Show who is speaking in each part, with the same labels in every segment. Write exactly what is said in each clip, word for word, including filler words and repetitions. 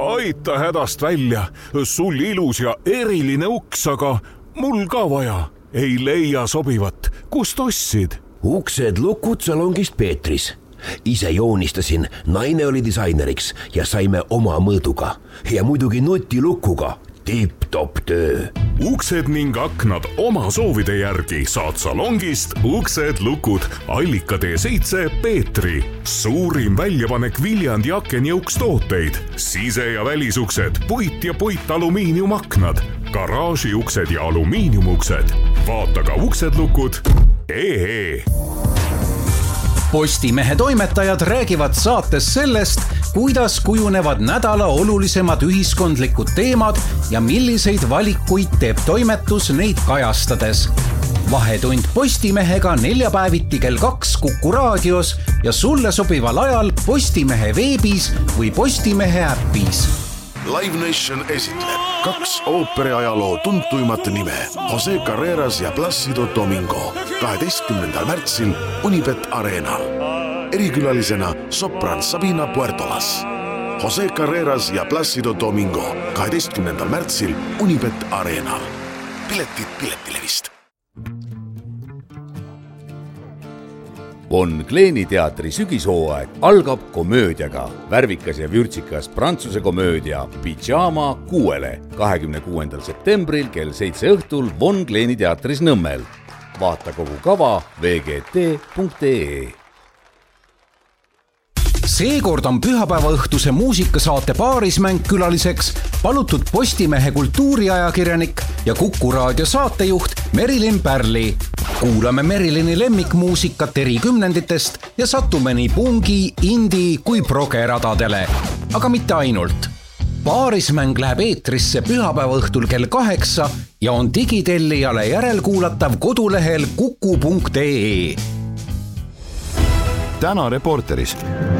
Speaker 1: aita hädast välja, sul ilus ja eriline uks, aga mul ka vaja. Ei leia sobivat, kust ostsid?
Speaker 2: Uksed lukud salongist Peetris. Ise joonistasin, naine oli disaineriks ja saime oma mõõduga. Ja muidugi nutilukuga. Tipp-top töö.
Speaker 1: Uksed ning aknad oma soovide järgi saad salongist Uksed lukud Allika tee seitse Peetri. Suurim väljapanek Viljandi aken ja ukstooteid. Sise- ja välisuksed, puit ja puit alumiiniumaknad, garaažiuksed ja alumiiniumuksed. Vaata ka Uksed lukud. Ee.
Speaker 3: Postimehe toimetajad räägivad saates sellest, kuidas kujunevad nädala olulisemad ühiskondlikud teemad ja milliseid valikuid teeb toimetus neid kajastades. Vahetund Postimehega neljapäeviti kell kaks Kuku raadios ja sulle sobival ajal Postimehe veebis või Postimehe äppis.
Speaker 4: Live Nation esitleb kaks ooperiajaloo tuntuimat nime, Jose Carreras ja Plácido Domingo, kaheteistkümnendal märtsil Unibet Arenal. Erikülalisena sopran Sabina Puertolas. Jose Carreras ja Plácido Domingo, kaheteistkümnendal märtsil Unibet Arenal. Piletid Piletilevist.
Speaker 5: Von Kleeni teatri sügishooaeg algab komöödiaga. Värvikas ja vürtsikas prantsuse komöödia Pyjama kuuele kahekümne kuuendal septembril kell seitse õhtul Von Kleeni teatris Nõmmel. Vaata kogu kava v g t punkt e e.
Speaker 3: Seekord on pühapäeva õhtuse muusikasaate Paarismäng külaliseks palutud Postimehe kultuuriajakirjanik ja Kuku raadio saatejuht Merilin Pärli. Kuulame Merilini lemmikmuusikat eri kümnenditest ja satume nii pungi, indi kui progeradadele. Aga mitte ainult. Paarismäng läheb eetrisse pühapäeva õhtul kell kaheksa ja on digitellijale järelkuulatav kodulehel kuku punkt e e.
Speaker 6: Täna Reporteris.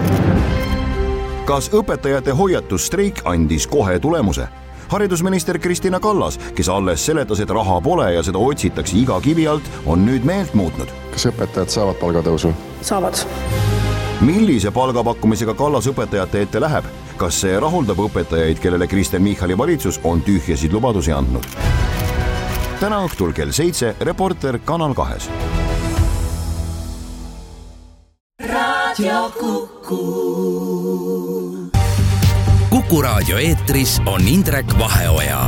Speaker 6: Kas õpetajate hoiatusstreik andis kohe tulemuse? Haridusminister Kristina Kallas, kes alles seletas, et raha pole ja seda otsitakse iga kivi alt, on nüüd meelt muutnud.
Speaker 7: Kas õpetajad saavad palgatõusu?
Speaker 8: Saavad.
Speaker 6: Millise palgapakkumisega Kallas õpetajate ette läheb? Kas see rahuldab õpetajaid, kellele Kristen Michali valitsus on tühjasid lubadusi andnud? Täna õhtul kell seitse Reporter Kanal kahes.
Speaker 9: Radio Kuku.
Speaker 10: Kuku raadio eetris on Indrek Vaheoja.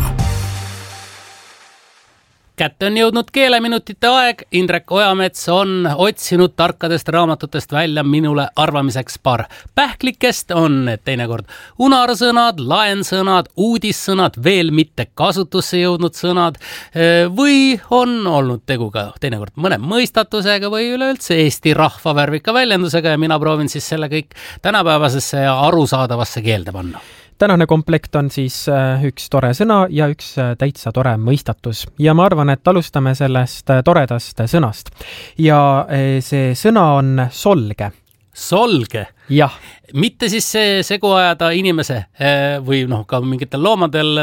Speaker 11: Kätte on jõudnud keeleminutite aeg. Indrek Ojamets on otsinud tarkadest raamatutest välja minule arvamiseks paar pähklikest. On teinekord unarsõnad, laensõnad, uudissõnad, veel mitte kasutusse jõudnud sõnad või on olnud tegu ka teinekord mõne mõistatusega või üleüldse Eesti rahva värvika väljendusega ja mina proovin siis selle kõik tänapäevasesse ja arusaadavasse keelde panna.
Speaker 12: Tänane komplekt on siis üks tore sõna ja üks täitsa tore mõistatus. Ja ma arvan, et alustame sellest toredast sõnast. Ja see sõna on solge.
Speaker 11: Solge?
Speaker 12: Jah.
Speaker 11: Mitte siis see segu ajada inimese või noh, ka mingitel loomadel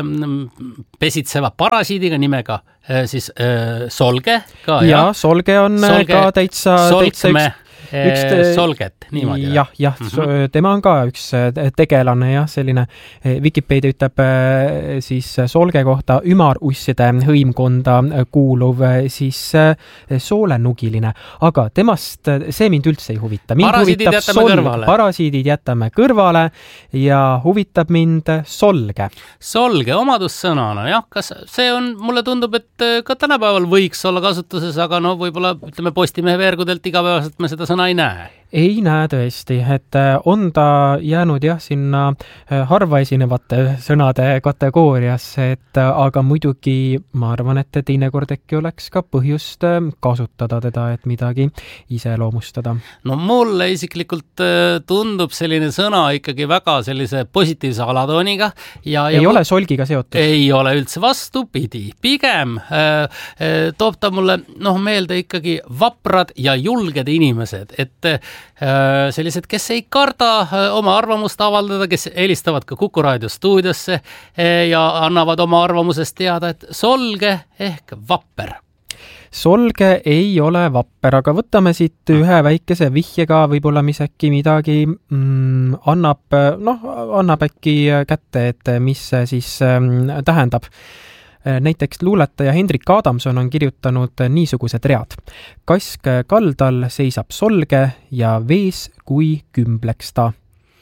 Speaker 11: pesitseva parasiidiga nimega siis solge ka.
Speaker 12: Ja, solge on solge, ka täitsa, täitsa üks...
Speaker 11: Üks solget, niimoodi.
Speaker 12: Jah, jah, mm-hmm. Tema on ka üks tegelane, jah, selline Wikipedia ütleb siis solge kohta ümarusside hõimkonda kuuluv siis soolenugiline, aga temast see mind üldse ei huvita. Mind
Speaker 11: parasiidid jätame solg, kõrvale.
Speaker 12: Parasiidid jätame kõrvale ja huvitab mind solge.
Speaker 11: Solge omadussõnana, jah, kas see on, mulle tundub, et ka tänapäeval võiks olla kasutuses, aga no võib-olla ütleme Postimehe veergudelt igapäevaselt me seda sõna ei näe.
Speaker 12: Ei näe tõesti, et on ta jäänud jah sinna harva esinevate sõnade kategooriasse, et aga muidugi ma arvan, et teinekord äkki oleks ka põhjust kasutada teda, et midagi iseloomustada.
Speaker 11: No mulle isiklikult tundub selline sõna ikkagi väga sellise positiivse alatooniga. Ja,
Speaker 12: ei
Speaker 11: ja
Speaker 12: ole solgiga seotud?
Speaker 11: Ei ole üldse, vastupidi. Pigem äh, toob ta mulle noh, meelde ikkagi vaprad ja julged inimesed, et sellised, kes ei karda oma arvamust avaldada, kes helistavad ka Kuku raadio stuudiosse ja annavad oma arvamusest teada, et solge ehk vapper.
Speaker 12: solge ei ole vapper, aga võtame siit ühe väikese vihjega, võib-olla mis äkki midagi mm, annab, noh, annab äkki kätte, et mis see siis mm, tähendab. Näiteks luuletaja Hendrik Adamson on kirjutanud niisugused read. Kask kaldal seisab solge ja vees kui kümbleks ta.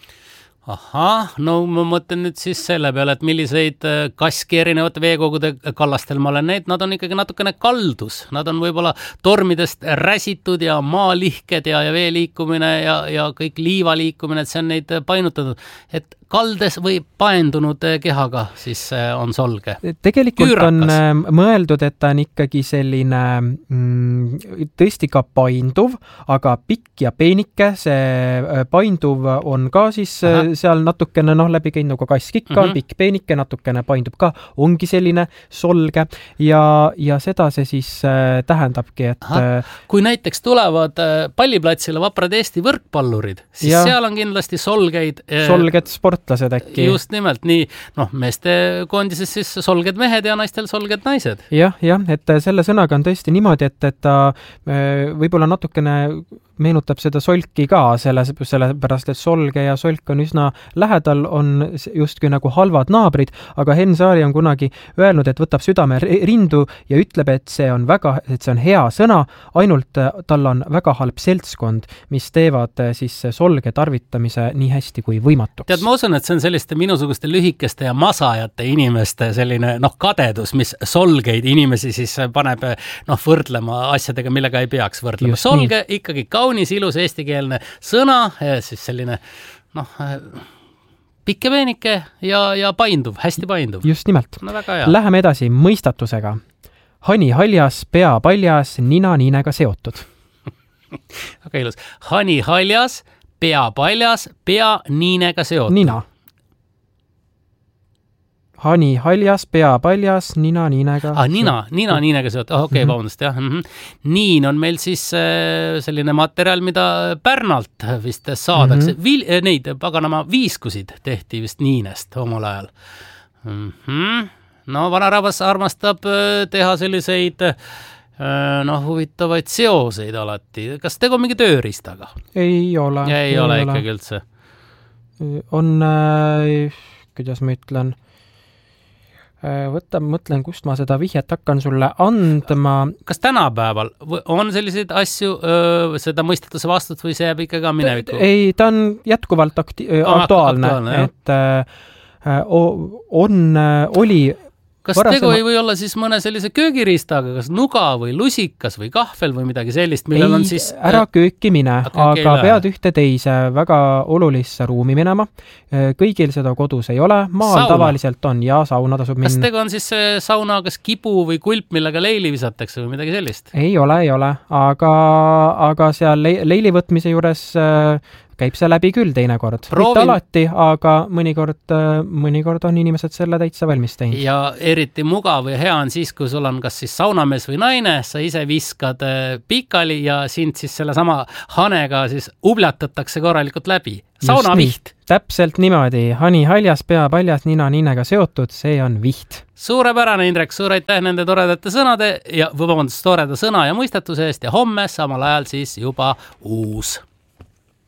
Speaker 11: Ahah, no ma mõtlen nüüd siis selle peale, et milliseid kaski erinevate veekogude kallastel ma olen neid, nad on ikkagi natukene kaldus. Nad on võib-olla tormidest räsitud ja maalihked ja, ja vee liikumine ja, ja kõik liiva liikumine, et see on neid painutatud. Et kaldes või paendunud kehaga siis on solge.
Speaker 12: Tegelikult
Speaker 11: Küürakas.
Speaker 12: On mõeldud, et ta on ikkagi selline mm, tõesti ka painduv, aga pikk ja peenike, see painduv on ka siis Aha. seal natukene noh, läbi käinud nagu kask ikka mm-hmm. on pikk peenike, natukene paindub ka, ongi selline solge ja, ja seda see siis äh, tähendabki, et
Speaker 11: Aha. kui näiteks tulevad äh, palliplatsile vaprad Eesti võrkpallurid, siis ja. seal on kindlasti solgeid
Speaker 12: äh, solged sport Äkki.
Speaker 11: Just nimelt, nii, noh, meeste koondises siis solged mehed ja naistel solged naised.
Speaker 12: Jah, jah, et selle sõnaga on tõesti niimoodi, et, et ta võib-olla natukene meenutab seda solki ka, selle, sellepärast, et solge ja solk on üsna lähedal, on justkui nagu halvad naabrid, aga Henn Saari on kunagi öelnud, et võtab südame rindu ja ütleb, et see on väga, et see on hea sõna, ainult tal on väga halb seltskond, mis teevad siis solge tarvitamise nii hästi kui võimatuks.
Speaker 11: Tead, ma usun, et see on selliste minusuguste lühikeste ja masajate inimeste selline, noh, kadedus, mis solgeid inimesi siis paneb, noh, võrdlema asjadega, millega ei peaks võrdlema. Just solge nii. Ikkagi kaunis ilus eestikeelne sõna, siis selline, noh, pikke peenike ja, ja painduv, hästi painduv.
Speaker 12: Just nimelt.
Speaker 11: No väga hea.
Speaker 12: Läheme edasi mõistatusega. Hani haljas, pea paljas, nina niinega seotud.
Speaker 11: Väga ilus. Hani haljas, pea paljas, pea niinega seotud.
Speaker 12: Nina. Hani haljas, pea paljas, nina niinega.
Speaker 11: Ah, nina, nina niinega seotud. Oh, okei, okay, vabandust, jah. Mm-hmm. Niin on meil siis selline materjal, mida Pärnalt vist saadakse. Mm-hmm. Vil, neid paganama viiskusid tehti vist niinest omal ajal. Mm-hmm. No, vanarahvas armastab teha selliseid noh, huvitavaid seoseid alati. Kas tegu mingi tööriistaga?
Speaker 12: Ei ole.
Speaker 11: Ja ei, ei ole ikkagi üldse.
Speaker 12: On, äh, kuidas ma ütlen, võtta, mõtlen, kust ma seda vihjet hakkan sulle andma.
Speaker 11: Kas tänapäeval on selliseid asju, öö, seda mõistatuse vastut või see jääb ikkagi mineviku?
Speaker 12: Ei, ta on jätkuvalt akti- aktuaalne, aktuaalne, et äh, on, oli
Speaker 11: Kas Varasema... tegu ei või olla siis mõne sellise köögiriistaga, kas nuga või lusikas või kahvel või midagi sellist, millel
Speaker 12: ei,
Speaker 11: on siis...
Speaker 12: ära kööki mine, aga pead ühte teise väga olulisse ruumi minema. Kõigil seda kodus ei ole, maal sauna. Tavaliselt on ja sauna tasub minna.
Speaker 11: Kas tegu on siis sauna, kas kibu või kulp, millega leili visatakse või midagi sellist?
Speaker 12: Ei ole, ei ole, aga, aga seal leili võtmise juures käib see läbi küll teinekord. Proovin... Mitte alati, aga mõnikord, mõnikord on inimesed selle täitsa valmis teinud.
Speaker 11: Ja eriti mugav ja hea on siis, kui sul on kas siis saunamees või naine, sa ise viskad pikali ja sind siis selle sama hanega siis ublatatakse korralikult läbi. Saunaviht.
Speaker 12: Täpselt niimoodi. Hani haljas, pea paljas, nina niinega seotud, see on viht.
Speaker 11: Suurepärane, Indrek, suur aitäh nende toredate sõnade ja vabandust, toreda sõna ja mõistatuse eest ja homme samal ajal siis juba uus.